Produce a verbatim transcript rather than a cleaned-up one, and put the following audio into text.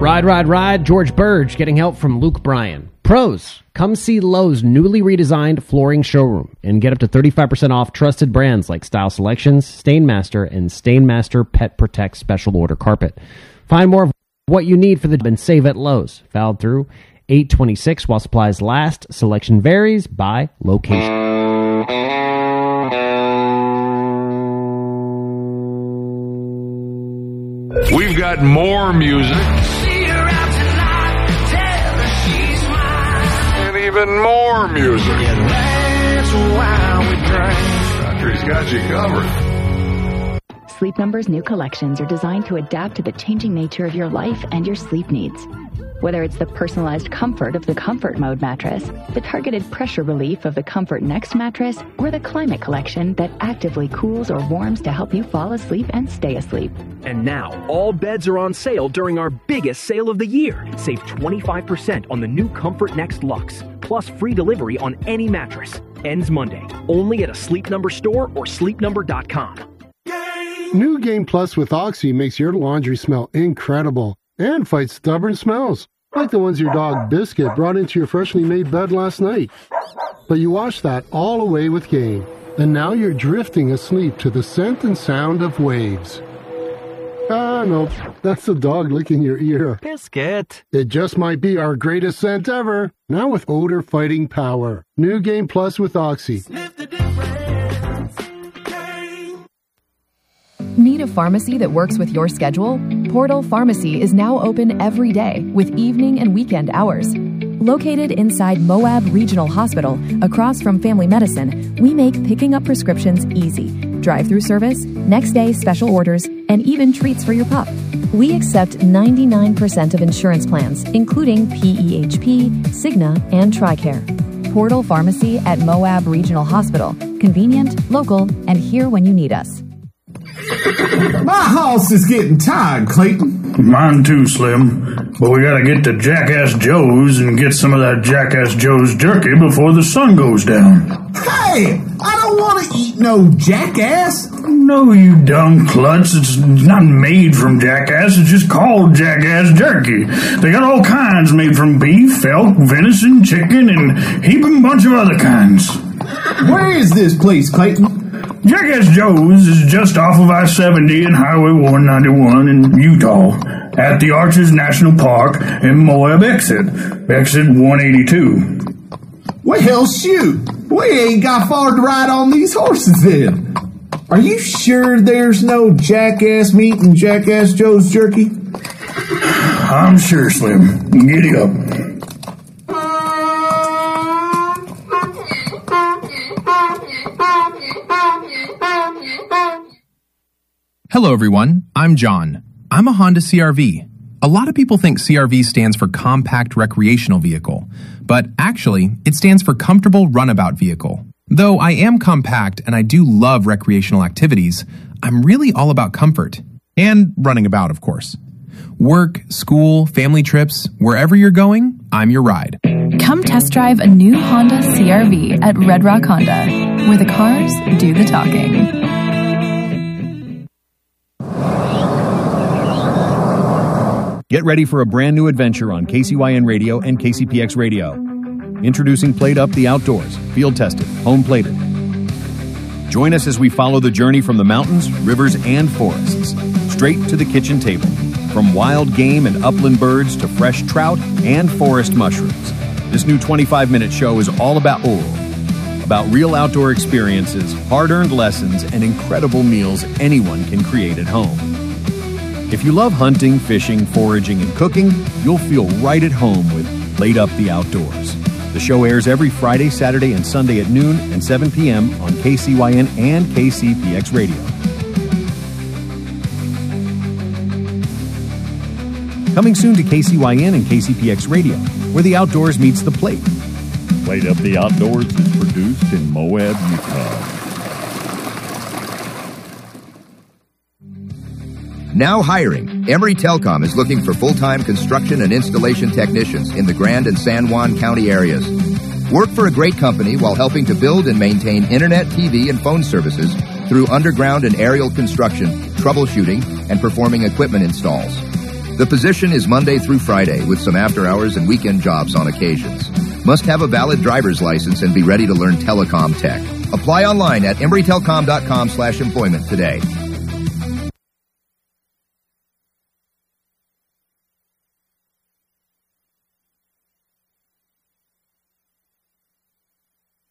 Ride, ride, ride. George Burge getting help from Luke Bryan. Pros, come see Lowe's newly redesigned flooring showroom and get up to thirty-five percent off trusted brands like Style Selections, Stainmaster, and Stainmaster Pet Protect Special Order Carpet. Find more of what you need for the job and save at Lowe's. Valid through eight twenty-six while supplies last. Selection varies by location. We've got more music. And even more music. Country's got you covered. Sleep Number's new collections are designed to adapt to the changing nature of your life and your sleep needs. Whether it's the personalized comfort of the Comfort Mode mattress, the targeted pressure relief of the Comfort Next mattress, or the Climate Collection that actively cools or warms to help you fall asleep and stay asleep. And now, all beds are on sale during our biggest sale of the year. Save twenty-five percent on the new Comfort Next Luxe, plus free delivery on any mattress. Ends Monday, only at a Sleep Number store or sleep number dot com. New Game Plus with Oxy makes your laundry smell incredible and fights stubborn smells, like the ones your dog Biscuit brought into your freshly made bed last night. But you washed that all away with Game, and now you're drifting asleep to the scent and sound of waves. Ah, no, that's the dog licking your ear. Biscuit. It just might be our greatest scent ever, now with odor-fighting power. New Game Plus with Oxy. Need a pharmacy that works with your schedule? Portal Pharmacy is now open every day with evening and weekend hours. Located inside Moab Regional Hospital, across from Family Medicine, we make picking up prescriptions easy. Drive-through service, next-day special orders, and even treats for your pup. We accept ninety-nine percent of insurance plans, including P E H P, Cigna, and TRICARE. Portal Pharmacy at Moab Regional Hospital. Convenient, local, and here when you need us. My house is getting tired, Clayton. Mine too, Slim. But we gotta get to Jackass Joe's and get some of that Jackass Joe's jerky before the sun goes down. Hey, I don't want to eat no Jackass. No, you dumb klutz. It's not made from Jackass. It's just called Jackass Jerky. They got all kinds made from beef, elk, venison, chicken, and heap and bunch of other kinds. Where is this place, Clayton? Jackass Joe's is just off of I seventy and Highway one ninety-one in Utah, at the Arches National Park and Moab exit, exit one eighty-two. Well, shoot, we ain't got far to ride on these horses then. Are you sure there's no Jackass meat in Jackass Joe's jerky? I'm sure, Slim. Giddy up. Hello everyone, I'm John. I'm a Honda C R V. A lot of people think C R V stands for Compact Recreational Vehicle, but actually, it stands for Comfortable Runabout Vehicle. Though I am compact and I do love recreational activities, I'm really all about comfort. And running about, of course. Work, school, family trips, wherever you're going, I'm your ride. Come test drive a new Honda C R V at Red Rock Honda, where the cars do the talking. Get ready for a brand new adventure on K C Y N Radio and K C P X Radio. Introducing Plate Up the Outdoors, field tested, home plated. Join us as we follow the journey from the mountains, rivers, and forests, straight to the kitchen table. From wild game and upland birds to fresh trout and forest mushrooms. This new twenty-five minute show is all about oral, about real outdoor experiences, hard-earned lessons, and incredible meals anyone can create at home. If you love hunting, fishing, foraging, and cooking, you'll feel right at home with Plate Up the Outdoors. The show airs every Friday, Saturday, and Sunday at noon and seven p.m. on K C Y N and K C P X Radio. Coming soon to K C Y N and K C P X Radio, where the outdoors meets the plate. Plate Up the Outdoors is produced in Moab, Utah. Now hiring. Emory Telecom is looking for full-time construction and installation technicians in the Grand and San Juan County areas. Work for a great company while helping to build and maintain internet, T V, and phone services through underground and aerial construction, troubleshooting, and performing equipment installs. The position is Monday through Friday with some after-hours and weekend jobs on occasions. Must have a valid driver's license and be ready to learn telecom tech. Apply online at embry telcom dot com slash employment today.